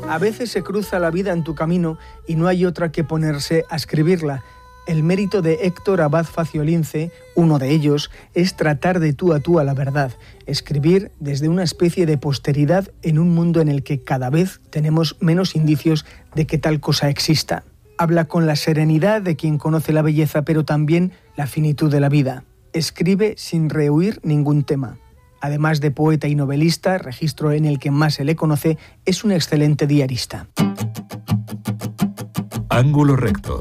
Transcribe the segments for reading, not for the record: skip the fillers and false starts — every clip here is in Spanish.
A veces se cruza la vida en tu camino y no hay otra que ponerse a escribirla. El mérito de Héctor Abad Faciolince, uno de ellos, es tratar de tú a la verdad, escribir desde una especie de posteridad en un mundo en el que cada vez tenemos menos indicios de que tal cosa exista. Habla con la serenidad de quien conoce la belleza, pero también la finitud de la vida. Escribe sin rehuir ningún tema. Además de poeta y novelista, registro en el que más se le conoce, es un excelente diarista. Ángulo recto.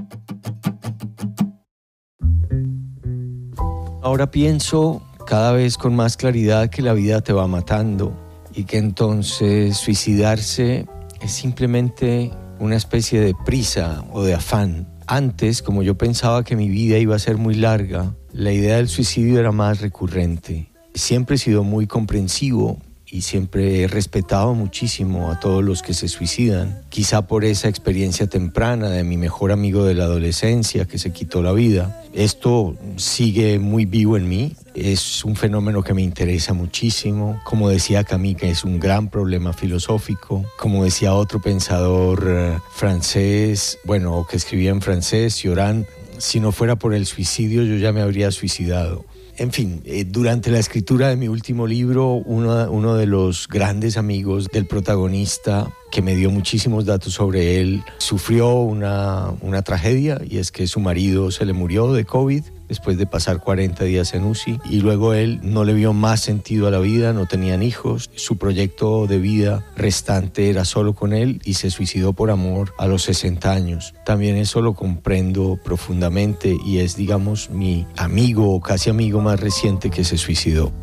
Ahora pienso cada vez con más claridad que la vida te va matando y que entonces suicidarse es simplemente una especie de prisa o de afán. Antes, como yo pensaba que mi vida iba a ser muy larga, la idea del suicidio era más recurrente. Siempre he sido muy comprensivo y siempre he respetado muchísimo a todos los que se suicidan. Quizá por esa experiencia temprana de mi mejor amigo de la adolescencia que se quitó la vida. Esto sigue muy vivo en mí. Es un fenómeno que me interesa muchísimo. Como decía Camus, que es un gran problema filosófico. Como decía otro pensador francés, que escribía en francés, Cioran, si no fuera por el suicidio yo ya me habría suicidado. En fin, durante la escritura de mi último libro, uno de los grandes amigos del protagonista, que me dio muchísimos datos sobre él, sufrió una tragedia, y es que su marido se le murió de COVID después de pasar 40 días en UCI, y luego él no le vio más sentido a la vida, no tenían hijos, su proyecto de vida restante era solo con él y se suicidó por amor a los 60 años. También eso lo comprendo profundamente y es, digamos, mi amigo o casi amigo más reciente que se suicidó.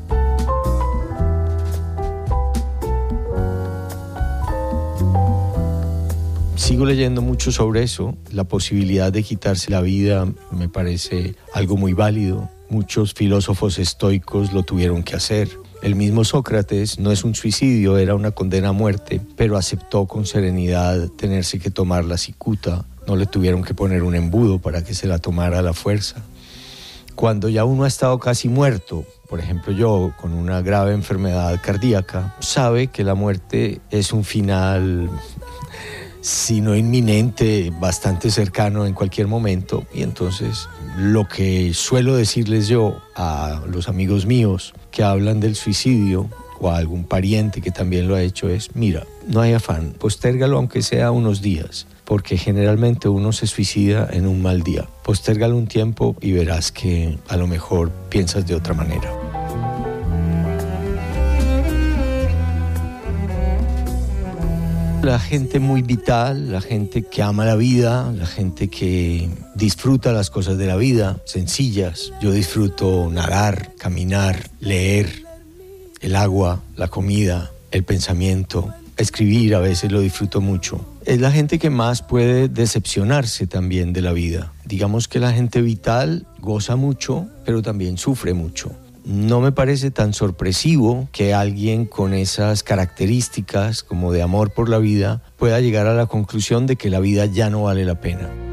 Sigo leyendo mucho sobre eso. La posibilidad de quitarse la vida me parece algo muy válido. Muchos filósofos estoicos lo tuvieron que hacer. El mismo Sócrates, no es un suicidio, era una condena a muerte, pero aceptó con serenidad tenerse que tomar la cicuta. No le tuvieron que poner un embudo para que se la tomara a la fuerza. Cuando ya uno ha estado casi muerto, por ejemplo yo con una grave enfermedad cardíaca, sabe que la muerte es un final, si no inminente, bastante cercano en cualquier momento. Y entonces lo que suelo decirles yo a los amigos míos que hablan del suicidio o a algún pariente que también lo ha hecho es: mira, no hay afán, postérgalo aunque sea unos días, porque generalmente uno se suicida en un mal día. Postérgalo un tiempo y verás que a lo mejor piensas de otra manera. La gente muy vital, la gente que ama la vida, la gente que disfruta las cosas de la vida, sencillas. Yo disfruto nadar, caminar, leer, el agua, la comida, el pensamiento. Escribir a veces lo disfruto mucho. Es la gente que más puede decepcionarse también de la vida. Digamos que la gente vital goza mucho, pero también sufre mucho. No me parece tan sorpresivo que alguien con esas características como de amor por la vida pueda llegar a la conclusión de que la vida ya no vale la pena.